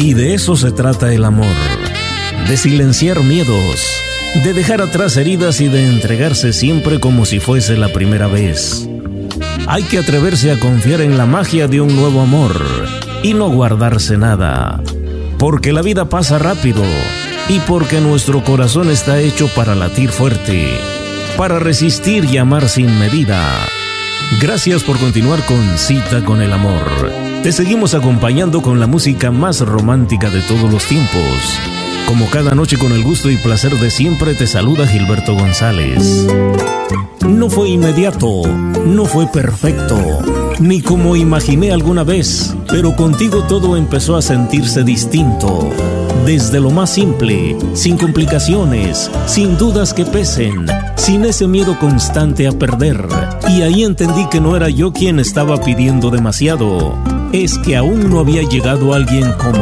Y de eso se trata el amor, de silenciar miedos, de dejar atrás heridas y de entregarse siempre como si fuese la primera vez. Hay que atreverse a confiar en la magia de un nuevo amor y no guardarse nada, porque la vida pasa rápido y porque nuestro corazón está hecho para latir fuerte, para resistir y amar sin medida. Gracias por continuar con Cita con el Amor. Te seguimos acompañando con la música más romántica de todos los tiempos. Como cada noche, con el gusto y placer de siempre, te saluda Gilberto González. No fue inmediato, no fue perfecto, ni como imaginé alguna vez, pero contigo todo empezó a sentirse distinto. Desde lo más simple, sin complicaciones, sin dudas que pesen, sin ese miedo constante a perder. Y ahí entendí que no era yo quien estaba pidiendo demasiado, es que aún no había llegado alguien como